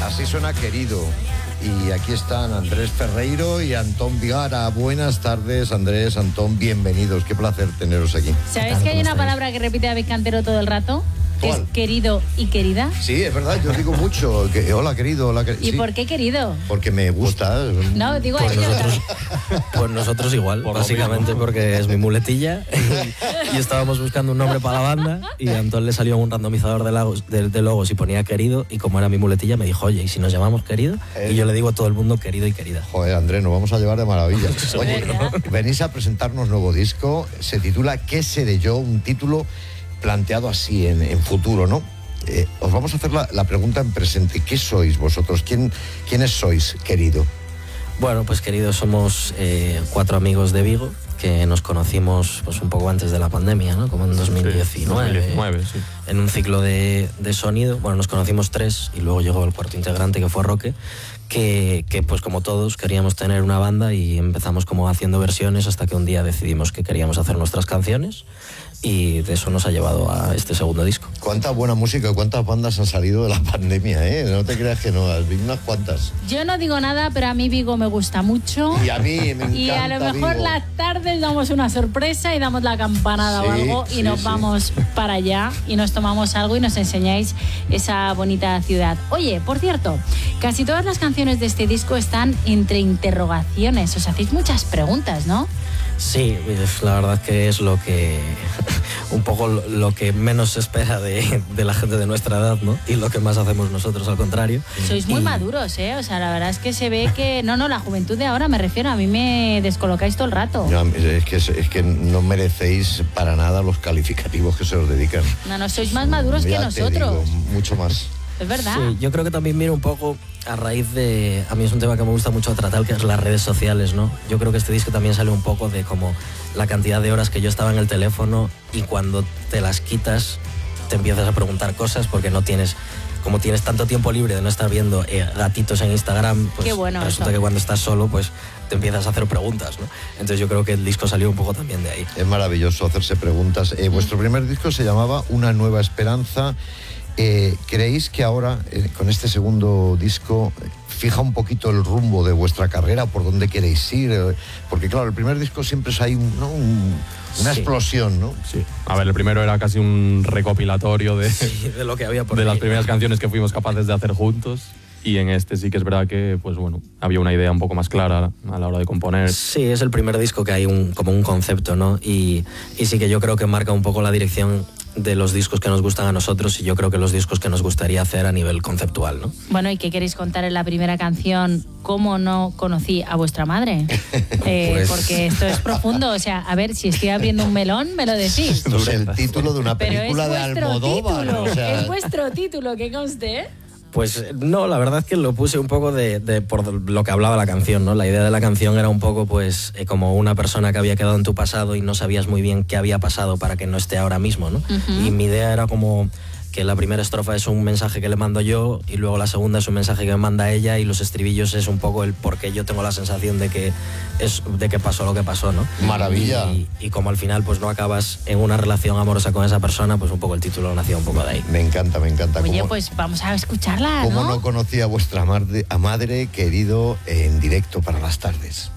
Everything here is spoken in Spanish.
Así suena Querido. Y aquí están Andrés Ferreiro y Antón Vigara. Buenas tardes, Andrés, Antón, bienvenidos. Qué placer teneros aquí. ¿Sabes que hay una palabra que repite David Cantero todo el rato? Que es querido y querida. Sí, es verdad, yo digo mucho. Hola, querido, hola, querido. ¿Y sí. por qué querido? Porque me gusta. No, digo a ellos. Pues nosotros igual, básicamente porque es mi muletilla y estábamos buscando un nombre para la banda y a Antón le salió un randomizador de logos y ponía querido, y como era mi muletilla me dijo, oye, ¿y si nos llamamos querido? Y yo le digo a todo el mundo querido y querida. Joder, Andrés, nos vamos a llevar de maravilla. Oye, ¿verdad? venís a presentarnos nuevo disco, se titula ¿Qué seré yo? Un título planteado así en futuro, ¿no? Os vamos a hacer la pregunta en presente. ¿Qué sois vosotros? ¿Quiénes sois, querido? Bueno, pues queridos, somos 4 amigos de Vigo que nos conocimos pues un poco antes de la pandemia, ¿no? Como en 2019. Sí, 2019, sí. En un ciclo de sonido. Bueno, nos conocimos 3 y luego llegó el cuarto integrante, que fue Roque, que pues como todos queríamos tener una banda y empezamos como haciendo versiones hasta que un día decidimos que queríamos hacer nuestras canciones. Y de eso nos ha llevado a este segundo disco. Cuánta buena música, cuántas bandas han salido de la pandemia, ¿eh? No te creas que no, has visto unas cuantas. Yo no digo nada, pero a mí Vigo me gusta mucho. Y a mí me encanta Y a lo mejor Vigo. las tardes damos una sorpresa y damos la campanada Sí, o algo y sí, nos sí. vamos para allá y nos tomamos algo y nos enseñáis esa bonita ciudad. Oye, por cierto, casi todas las canciones de este disco están entre interrogaciones. Os hacéis muchas preguntas, ¿no? Sí, la verdad que es lo que un poco lo que menos se espera de la gente de nuestra edad, ¿no? Y lo que más hacemos nosotros, al contrario. Sois muy maduros, ¿eh? O sea, la verdad es que se ve que... No, la juventud de ahora me refiero. A mí me descolocáis todo el rato. No, es que no merecéis para nada los calificativos que se os dedican. No, sois más maduros que Ya te nosotros. digo, mucho más. Es verdad. Sí, yo creo que también miro un poco a raíz de... A mí es un tema que me gusta mucho tratar, que es las redes sociales, ¿no? Yo creo que este disco también sale un poco de como la cantidad de horas que yo estaba en el teléfono y cuando te las quitas te empiezas a preguntar cosas porque no tienes... Como tienes tanto tiempo libre de no estar viendo gatitos en Instagram, pues Qué bueno resulta eso. que cuando estás solo, pues te empiezas a hacer preguntas, ¿no? Entonces yo creo que el disco salió un poco también de ahí. Es maravilloso hacerse preguntas. Vuestro primer disco se llamaba Una nueva esperanza. ¿Creéis que ahora, con este segundo disco, fija un poquito el rumbo de vuestra carrera, por dónde queréis ir? Porque claro, el primer disco siempre es ahí una Sí. explosión, ¿no? Sí. A ver, el primero era casi un recopilatorio de De lo que había por de ahí. las primeras canciones que fuimos capaces de hacer juntos. Y en este sí que es verdad que, pues bueno, había una idea un poco más clara a la hora de componer. Sí, es el primer disco que hay como un concepto, ¿no? Y sí que yo creo que marca un poco la dirección de los discos que nos gustan a nosotros y yo creo que los discos que nos gustaría hacer a nivel conceptual, ¿no? Bueno, ¿y qué queréis contar en la primera canción? ¿Cómo no conocí a vuestra madre? Pues- Porque esto es profundo. O sea, a ver, si estoy abriendo un melón, me lo decís. Esto es el título de una Pero es película de vuestro Almodóvar. título. O sea, Es vuestro título, que conste, ¿eh? Pues no, la verdad es que lo puse un poco por lo que hablaba la canción, ¿no? La idea de la canción era un poco, pues, como una persona que había quedado en tu pasado y no sabías muy bien qué había pasado para que no esté ahora mismo, ¿no? Y mi idea era como que la primera estrofa es un mensaje que le mando yo y luego la segunda es un mensaje que me manda ella y los estribillos es un poco el por qué yo tengo la sensación de que pasó lo que pasó, ¿no? Maravilla. Y como al final pues no acabas en una relación amorosa con esa persona, pues un poco el título nació un poco de ahí. me encanta, me encanta. Oye, ¿Cómo- pues vamos a escucharla, ¿Cómo ¿no? no conocí a vuestra madre, querido, en directo para las tardes?